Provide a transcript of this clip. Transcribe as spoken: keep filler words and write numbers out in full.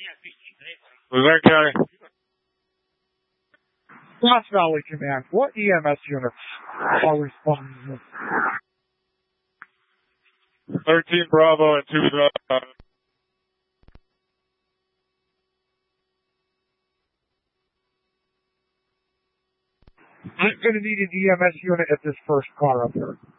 Luzerne County. Lost Valley Command, what E M S units are responding? thirteen Bravo and two uh, I'm going to need an E M S unit at this first car up here.